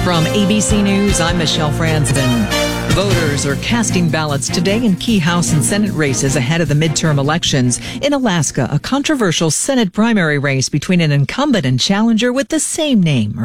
From ABC News, I'm Michelle Franzen. Voters are casting ballots today in key House and Senate races ahead of the midterm elections. In Alaska, a controversial Senate primary race between an incumbent and challenger with the same name